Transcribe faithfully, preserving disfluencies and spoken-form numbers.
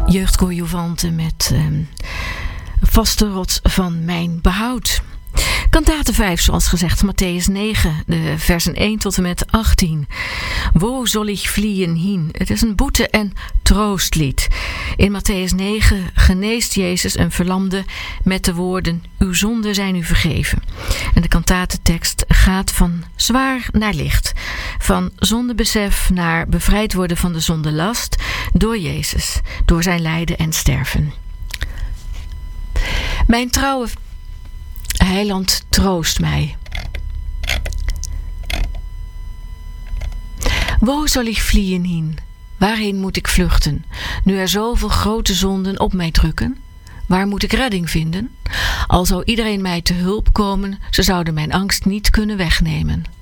Jeugdkoor Juvante met um, Vaste rots van mijn behoud. Kantate vijf, zoals gezegd, Matthäus negen, de versen één tot en met achttien. Wo soll ich fliehen hin? Het is een boete- en troostlied. In Matthäus negen geneest Jezus een verlamde met de woorden: uw zonden zijn u vergeven. En de kantatentekst gaat van zwaar naar licht. Van zondebesef naar bevrijd worden van de zondelast door Jezus, door zijn lijden en sterven. Mijn trouwe Heiland, troost mij. Wo soll ich fliehen hin? Waarheen moet ik vluchten, nu er zoveel grote zonden op mij drukken? Waar moet ik redding vinden? Al zou iedereen mij te hulp komen, ze zouden mijn angst niet kunnen wegnemen.